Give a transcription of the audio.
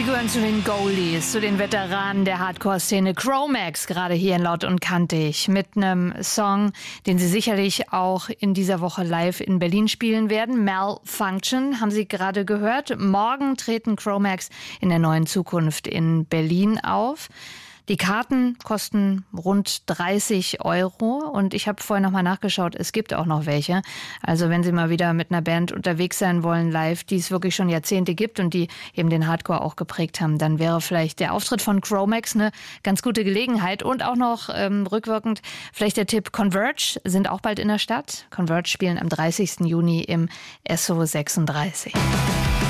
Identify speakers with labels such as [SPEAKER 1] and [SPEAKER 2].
[SPEAKER 1] Sie gehören zu den Goldies, zu den Veteranen der Hardcore-Szene. Chromax, gerade hier in Laut und Kantig, mit einem Song, den Sie sicherlich auch in dieser Woche live in Berlin spielen werden. Malfunction, haben Sie gerade gehört. Morgen treten Chromax in der Neuen Zukunft in Berlin auf. Die Karten kosten rund 30 € und ich habe vorher nochmal nachgeschaut, es gibt auch noch welche. Also wenn Sie mal wieder mit einer Band unterwegs sein wollen live, die es wirklich schon Jahrzehnte gibt und die eben den Hardcore auch geprägt haben, dann wäre vielleicht der Auftritt von Chromax eine ganz gute Gelegenheit. Und auch noch rückwirkend vielleicht der Tipp, Converge sind auch bald in der Stadt. Converge spielen am 30. Juni im SO 36.